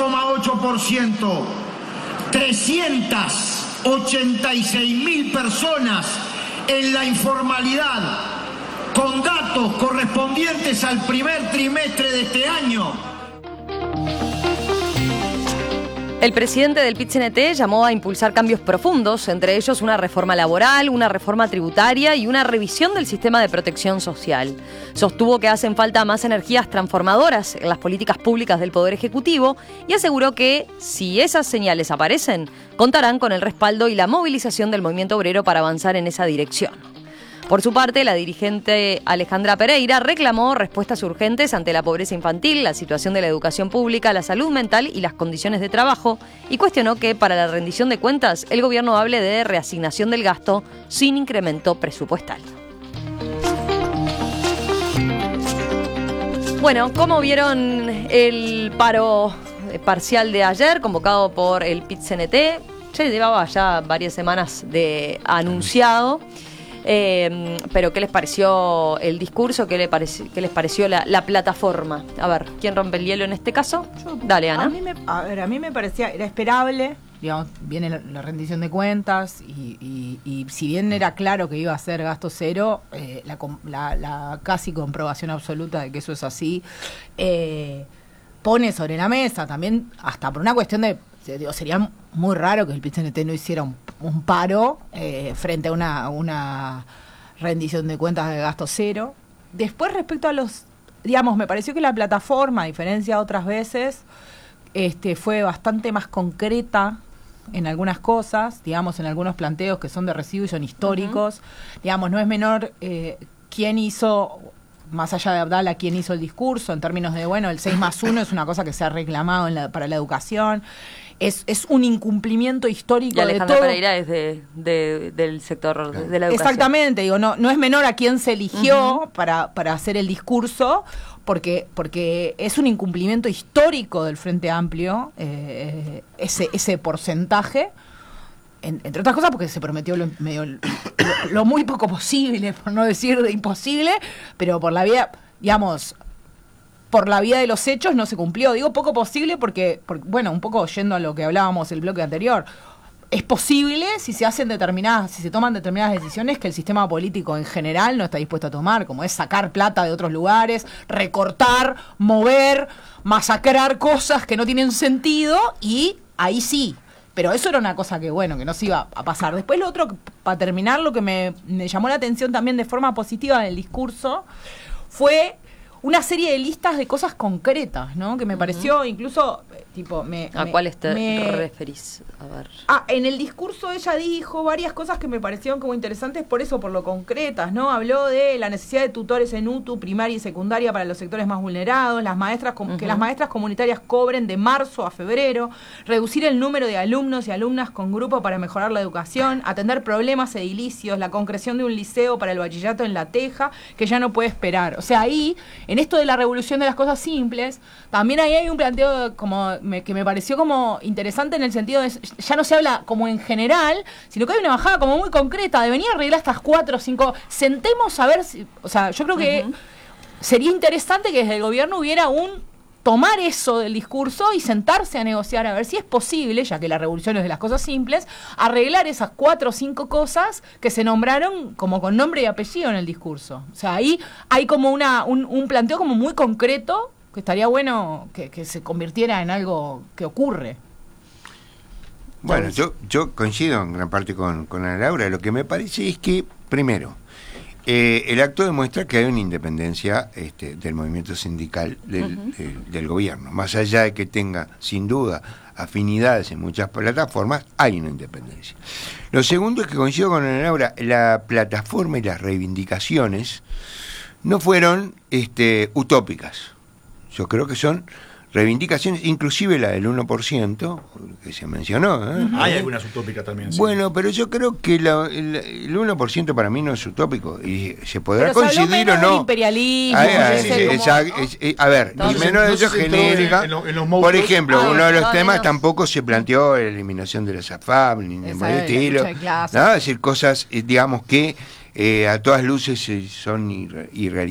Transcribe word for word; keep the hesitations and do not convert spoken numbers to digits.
coma ocho por ciento. trescientas ochenta y seis mil personas en la informalidad, con datos correspondientes al primer trimestre de este año. El presidente del P I T C N T llamó a impulsar cambios profundos, entre ellos una reforma laboral, una reforma tributaria y una revisión del sistema de protección social. Sostuvo que hacen falta más energías transformadoras en las políticas públicas del Poder Ejecutivo y aseguró que, si esas señales aparecen, contarán con el respaldo y la movilización del movimiento obrero para avanzar en esa dirección. Por su parte, la dirigente Alejandra Pereira reclamó respuestas urgentes ante la pobreza infantil, la situación de la educación pública, la salud mental y las condiciones de trabajo, y cuestionó que para la rendición de cuentas el gobierno hable de reasignación del gasto sin incremento presupuestal. Bueno, ¿cómo vieron el paro parcial de ayer convocado por el P I T C N T? Se llevaba ya varias semanas de anunciado. Eh, pero ¿qué les pareció el discurso? ¿Qué, le pareci- qué les pareció la, la plataforma? A ver, ¿quién rompe el hielo en este caso? Yo, Dale, Ana. A mí, me, a ver, a mí me parecía, era esperable, digamos, viene la, la rendición de cuentas y, y, y si bien era claro que iba a ser gasto cero, eh, la, la, la casi comprobación absoluta de que eso es así, eh, pone sobre la mesa también, hasta por una cuestión de, digo, sería muy raro que el P I T C N T no hiciera un, un paro eh, frente a una, una rendición de cuentas de gasto cero. Después, respecto a los, digamos, me pareció que la plataforma, a diferencia de otras veces, este, fue bastante más concreta en algunas cosas, digamos, en algunos planteos que son de recibo y son históricos. Uh-huh. Digamos, no es menor eh, quién hizo, más allá de Abdala, quién hizo el discurso, en términos de, bueno, el seis más uno es una cosa que se ha reclamado en la, para la educación. Es, es un incumplimiento histórico de todo. Alejandra Pereira es de, de, del sector de, de la educación. Exactamente, digo, no, no es menor a quién se eligió uh-huh. para, para hacer el discurso, porque, porque es un incumplimiento histórico del Frente Amplio, eh, ese, ese porcentaje, en, entre otras cosas porque se prometió lo, medio, lo, lo muy poco posible, por no decir de imposible, pero por la vía, digamos, por la vía de los hechos no se cumplió. Digo poco posible porque, porque, bueno, un poco yendo a lo que hablábamos el bloque anterior, es posible si se hacen determinadas, si se toman determinadas decisiones que el sistema político en general no está dispuesto a tomar, como es sacar plata de otros lugares, recortar, mover, masacrar cosas que no tienen sentido, y ahí sí. Pero eso era una cosa que, bueno, que no se iba a pasar. Después lo otro, para terminar, lo que me, me llamó la atención también de forma positiva del discurso fue una serie de listas de cosas concretas, ¿no? Que me uh-huh. pareció incluso, tipo... Me, ¿A me, cuáles te me... referís? A ver. Ah, en el discurso ella dijo varias cosas que me parecieron como interesantes por eso, por lo concretas, ¿no? Habló de la necesidad de tutores en U T U, primaria y secundaria para los sectores más vulnerados, las maestras uh-huh. que las maestras comunitarias cobren de marzo a febrero, reducir el número de alumnos y alumnas con grupo para mejorar la educación, atender problemas edilicios, la concreción de un liceo para el bachillerato en La Teja, que ya no puede esperar. O sea, ahí... En esto de la revolución de las cosas simples, también ahí hay un planteo como me, que me pareció como interesante en el sentido de, ya no se habla como en general, sino que hay una bajada como muy concreta de venir a arreglar estas cuatro o cinco, sentemos a ver si, o sea, yo creo que uh-huh. sería interesante que desde el gobierno hubiera un tomar eso del discurso y sentarse a negociar a ver si es posible, ya que la revolución es de las cosas simples, arreglar esas cuatro o cinco cosas que se nombraron como con nombre y apellido en el discurso. O sea, ahí hay como una un, un planteo como muy concreto que estaría bueno que, que se convirtiera en algo que ocurre. Bueno, yo yo coincido en gran parte con, con Ana Laura. Lo que me parece es que, primero, Eh, el acto demuestra que hay una independencia este, del movimiento sindical del, uh-huh. del, del gobierno. Más allá de que tenga, sin duda, afinidades en muchas plataformas, hay una independencia. Lo segundo es que coincido con Ana Laura, la plataforma y las reivindicaciones no fueron este, utópicas. Yo creo que son reivindicaciones, inclusive la del uno por ciento, que se mencionó. ¿eh? Uh-huh. Hay algunas utópicas también. Sí. Bueno, pero yo creo que la, el, el uno por ciento para mí no es utópico. Y se podrá pero coincidir o no. Imperialismo, a, ver, sí, sí, sí, esa, como, es, es, a ver, no, y menos de eso genérica. En, en, en por ejemplo, ah, uno de los no, temas menos. tampoco se planteó la eliminación de las A F A P, ni de por el estilo. ¿No? Es decir, cosas, digamos, que eh, a todas luces eh, son irrealizables.